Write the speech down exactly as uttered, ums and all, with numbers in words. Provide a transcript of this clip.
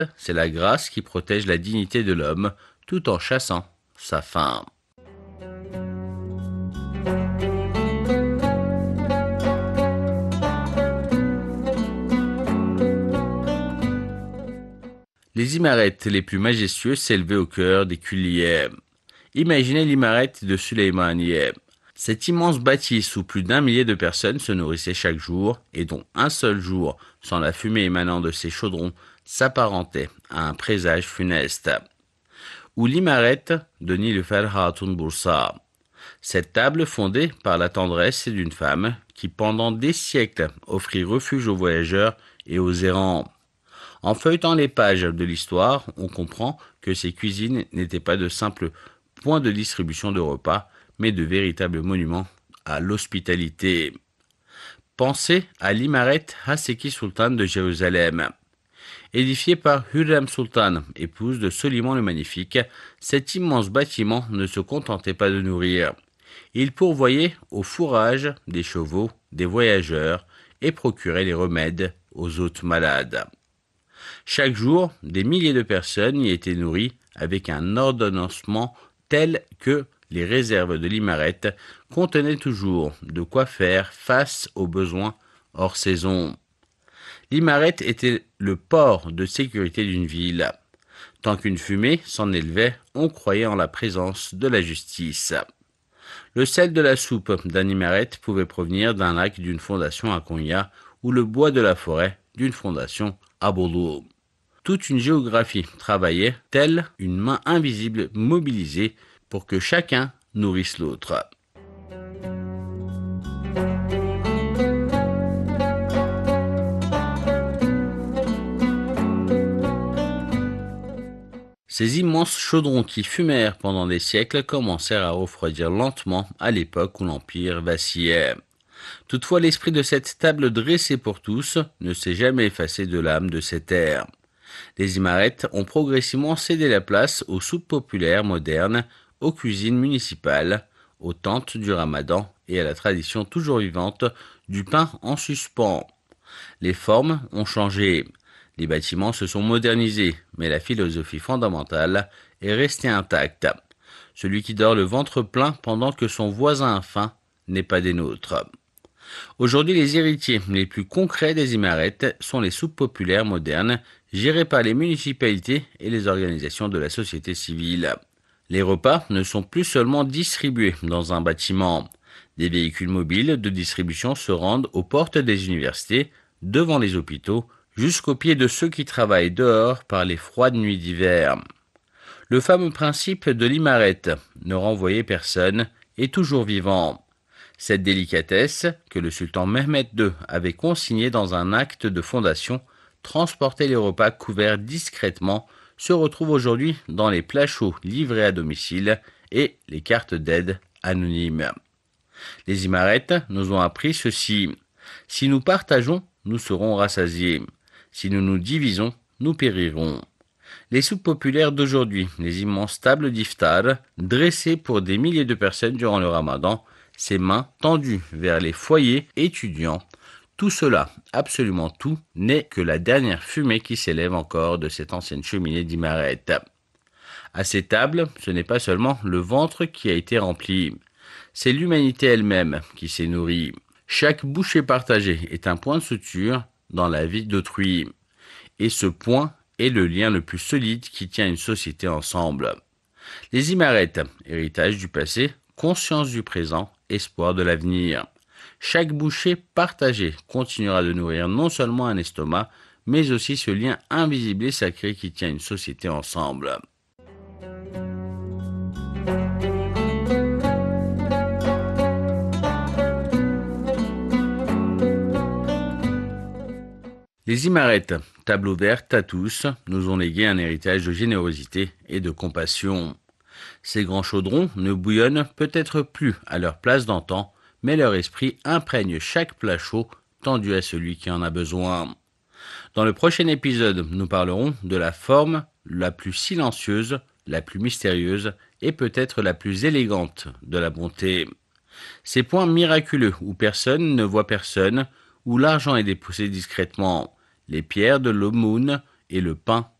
c'est la grâce qui protège la dignité de l'homme tout en chassant sa faim. Les imarètes les plus majestueux s'élevaient au cœur des Külliye. Imaginez l'imarette de Süleymaniye. Cet immense bâtisse où plus d'un millier de personnes se nourrissaient chaque jour et dont un seul jour, sans la fumée émanant de ces chaudrons, s'apparentait à un présage funeste. Ou l'imarette de Nilüfer Hatun Bursa. Cette table fondée par la tendresse d'une femme qui pendant des siècles offrit refuge aux voyageurs et aux errants. En feuilletant les pages de l'histoire, on comprend que ces cuisines n'étaient pas de simples points de distribution de repas, mais de véritables monuments à l'hospitalité. Pensez à l'imaret Haseki Sultan de Jérusalem. Édifié par Hürrem Sultan, épouse de Soliman le Magnifique, cet immense bâtiment ne se contentait pas de nourrir. Il pourvoyait au fourrage des chevaux, des voyageurs, et procurait les remèdes aux hôtes malades. Chaque jour, des milliers de personnes y étaient nourries avec un ordonnancement tel que les réserves de l'imarette contenaient toujours de quoi faire face aux besoins hors saison. L'imarette était le port de sécurité d'une ville. Tant qu'une fumée s'en élevait, on croyait en la présence de la justice. Le sel de la soupe d'un imarette pouvait provenir d'un lac d'une fondation à Konya ou le bois de la forêt d'une fondation à Bolu. Toute une géographie travaillait, telle une main invisible mobilisée pour que chacun nourrisse l'autre. Ces immenses chaudrons qui fumèrent pendant des siècles commencèrent à refroidir lentement à l'époque où l'Empire vacillait. Toutefois, l'esprit de cette table dressée pour tous ne s'est jamais effacé de l'âme de ces terres. Les imarettes ont progressivement cédé la place aux soupes populaires modernes, aux cuisines municipales, aux tentes du ramadan et à la tradition toujours vivante du pain en suspens. Les formes ont changé, les bâtiments se sont modernisés, mais la philosophie fondamentale est restée intacte. Celui qui dort le ventre plein pendant que son voisin a faim n'est pas des nôtres. Aujourd'hui, les héritiers les plus concrets des imarettes sont les soupes populaires modernes gérées par les municipalités et les organisations de la société civile. Les repas ne sont plus seulement distribués dans un bâtiment. Des véhicules mobiles de distribution se rendent aux portes des universités, devant les hôpitaux, jusqu'aux pieds de ceux qui travaillent dehors par les froides nuits d'hiver. Le fameux principe de l'imarette, ne renvoyer personne, est toujours vivant. Cette délicatesse, que le sultan Mehmed deux avait consignée dans un acte de fondation, transporter les repas couverts discrètement, se retrouve aujourd'hui dans les plats chauds livrés à domicile et les cartes d'aide anonymes. Les imarettes nous ont appris ceci. Si nous partageons, nous serons rassasiés. Si nous nous divisons, nous périrons. Les soupes populaires d'aujourd'hui, les immenses tables d'iftar, dressées pour des milliers de personnes durant le ramadan, ses mains tendues vers les foyers étudiants, tout cela, absolument tout, n'est que la dernière fumée qui s'élève encore de cette ancienne cheminée d'imarette. À ces tables, ce n'est pas seulement le ventre qui a été rempli, c'est l'humanité elle-même qui s'est nourrie. Chaque bouchée partagée est un point de suture dans la vie d'autrui, et ce point est le lien le plus solide qui tient une société ensemble. Les imarettes, héritage du passé, conscience du présent, espoir de l'avenir. Chaque bouchée partagée continuera de nourrir non seulement un estomac, mais aussi ce lien invisible et sacré qui tient une société ensemble. Les imarettes, table ouverte à tous, nous ont légué un héritage de générosité et de compassion. Ces grands chaudrons ne bouillonnent peut-être plus à leur place d'antan, mais leur esprit imprègne chaque plat chaud tendu à celui qui en a besoin. Dans le prochain épisode, nous parlerons de la forme la plus silencieuse, la plus mystérieuse et peut-être la plus élégante de la bonté. Ces points miraculeux où personne ne voit personne, où l'argent est déposé discrètement, les pierres de l'aumône et le pain